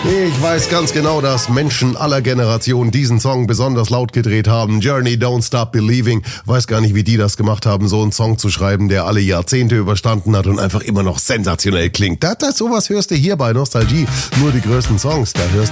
Ich weiß ganz genau, dass Menschen aller Generationen diesen Song besonders laut gedreht haben. Journey, Don't Stop Believing. Weiß gar nicht, wie die das gemacht haben, so einen Song zu schreiben, der alle Jahrzehnte überstanden hat und einfach immer noch sensationell klingt. Sowas hörst du hier bei Nostalgie. Nur die größten Songs, da hörst